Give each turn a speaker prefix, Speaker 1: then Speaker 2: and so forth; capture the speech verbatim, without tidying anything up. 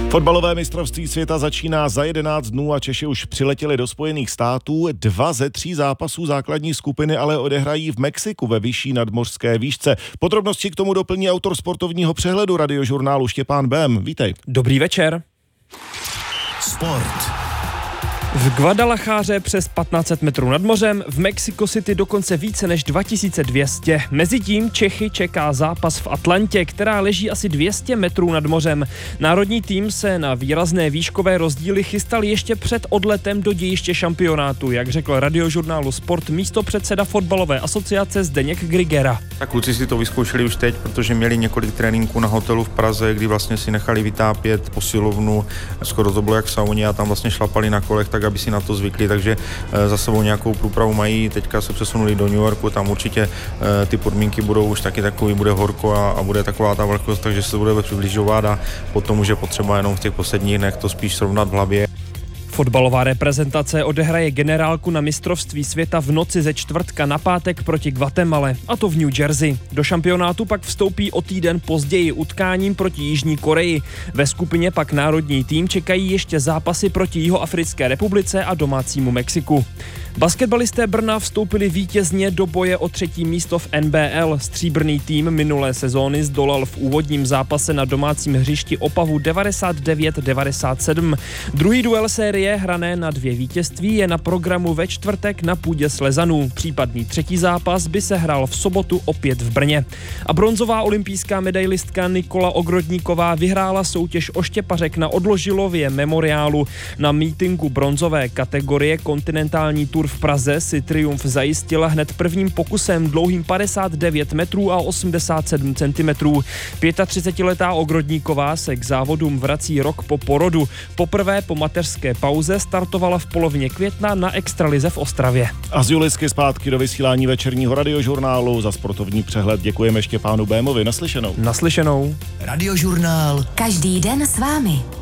Speaker 1: Fotbalové mistrovství světa začíná za jedenáct dnů a Češi už přiletěli do Spojených států. Dva ze tří zápasů základní skupiny ale odehrají v Mexiku ve vyšší nadmořské výšce. Podrobnosti k tomu doplní autor sportovního přehledu Radiožurnálu Štěpán Bém. Vítej.
Speaker 2: Dobrý večer.
Speaker 3: Sport.
Speaker 2: V Guadalajáře přes patnáct set metrů nad mořem, v Mexico City dokonce více než dva tisíce dvě stě. Mezitím Čechy čeká zápas v Atlantě, která leží asi dvě stě metrů nad mořem. Národní tým se na výrazné výškové rozdíly chystal ještě před odletem do dějiště šampionátu, jak řekl Radiožurnálu Sport místopředseda fotbalové asociace Zdeněk Grigera.
Speaker 4: Tak kluci si to vyzkoušeli už teď, protože měli několik tréninků na hotelu v Praze, kdy vlastně si nechali vytápět posilovnu, skoro to bylo jak v sauně a tam vlastně šlapali na kolech, tak aby si na to zvykli, takže za sebou nějakou průpravu mají. Teďka se přesunuli do New Yorku, tam určitě ty podmínky budou už taky takový, bude horko a, a bude taková ta vlhkost, takže se bude přibližovat a potom už je potřeba jenom v těch posledních dnech to spíš srovnat v hlavě.
Speaker 2: Fotbalová reprezentace odehraje generálku na mistrovství světa v noci ze čtvrtka na pátek proti Guatemale, a to v New Jersey. Do šampionátu pak vstoupí o týden později utkáním proti Jižní Koreji. Ve skupině pak národní tým čekají ještě zápasy proti Jihoafrické republice a domácímu Mexiku. Basketbalisté Brna vstoupili vítězně do boje o třetí místo v N B L. Stříbrný tým minulé sezóny zdolal v úvodním zápase na domácím hřišti Opavu devadesát devět devadesát sedm. Druhý duel série hrané na dvě vítězství je na programu ve čtvrtek na půdě Slezanů. Případný třetí zápas by se hrál v sobotu opět v Brně. A bronzová olympijská medailistka Nikola Ogrodníková vyhrála soutěž o štěpařek na Odložilově memoriálu. Na mítinku bronzové kategorie kontinentální tur v Praze si triumf zajistila hned prvním pokusem dlouhým padesát devět metrů a osmdesát sedm centimetrů. třicetiletá Ogrodníková se k závodům vrací rok po porodu. Poprvé po mateřské pauze startovala v polovině května na extralize v Ostravě.
Speaker 1: A z Julisky zpátky do vysílání večerního Radiožurnálu. Za sportovní přehled děkujeme Štěpánu Bémovi. Naslyšenou.
Speaker 2: Naslyšenou.
Speaker 3: Radiožurnál.
Speaker 5: Každý den s vámi.